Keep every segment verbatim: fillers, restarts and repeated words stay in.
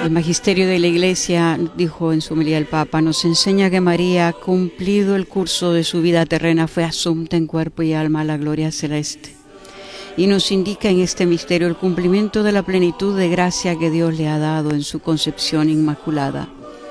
El magisterio de la Iglesia, dijo en su homilía el Papa, nos enseña que María, cumplido el curso de su vida terrena, fue asunta en cuerpo y alma a la gloria celeste. Y nos indica en este misterio el cumplimiento de la plenitud de gracia que Dios le ha dado en su concepción inmaculada.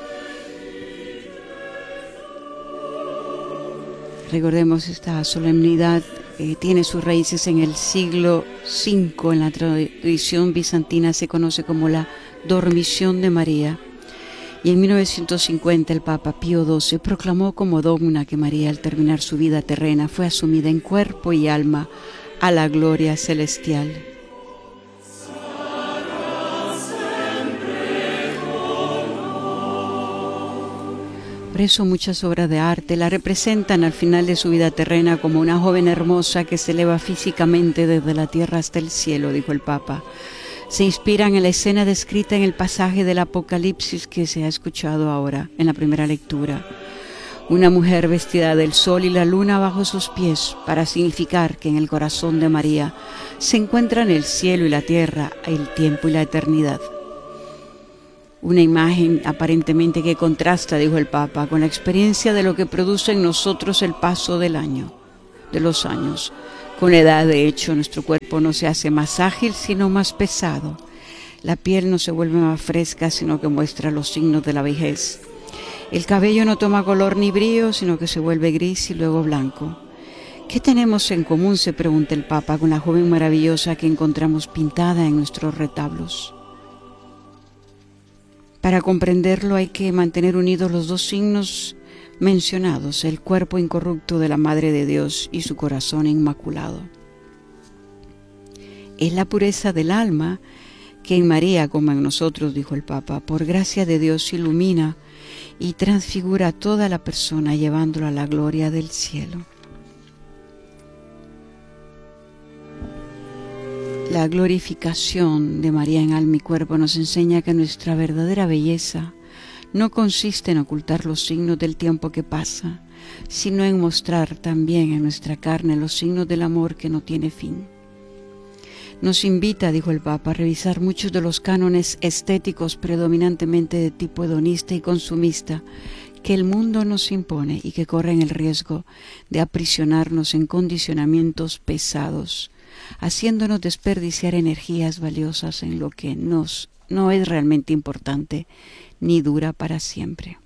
Recordemos, esta solemnidad eh, tiene sus raíces en el siglo quinto. En la tradición bizantina se conoce como la Dormición de María. Y en mil novecientos cincuenta el Papa Pío doce proclamó como dogma que María, al terminar su vida terrena, fue asumida en cuerpo y alma a la gloria celestial. Por eso muchas obras de arte la representan al final de su vida terrena como una joven hermosa que se eleva físicamente desde la tierra hasta el cielo, dijo el Papa. Se inspiran en la escena descrita en el pasaje del Apocalipsis que se ha escuchado ahora en la primera lectura. Una mujer vestida del sol y la luna bajo sus pies, para significar que en el corazón de María se encuentran el cielo y la tierra, el tiempo y la eternidad. Una imagen aparentemente que contrasta, dijo el Papa, con la experiencia de lo que produce en nosotros el paso del año, de los años. Con la edad, de hecho, nuestro cuerpo no se hace más ágil, sino más pesado. La piel no se vuelve más fresca, sino que muestra los signos de la vejez. El cabello no toma color ni brillo, sino que se vuelve gris y luego blanco. ¿Qué tenemos en común?, se pregunta el Papa, con la joven maravillosa que encontramos pintada en nuestros retablos. Para comprenderlo hay que mantener unidos los dos signos mencionados, el cuerpo incorrupto de la Madre de Dios y su corazón inmaculado. Es la pureza del alma que en María, como en nosotros, dijo el Papa, por gracia de Dios ilumina y transfigura a toda la persona, llevándola a la gloria del cielo. La glorificación de María en alma y cuerpo nos enseña que nuestra verdadera belleza no consiste en ocultar los signos del tiempo que pasa, sino en mostrar también en nuestra carne los signos del amor que no tiene fin. Nos invita, dijo el Papa, a revisar muchos de los cánones estéticos predominantemente de tipo hedonista y consumista que el mundo nos impone y que corren el riesgo de aprisionarnos en condicionamientos pesados, haciéndonos desperdiciar energías valiosas en lo que nos, no es realmente importante ni dura para siempre.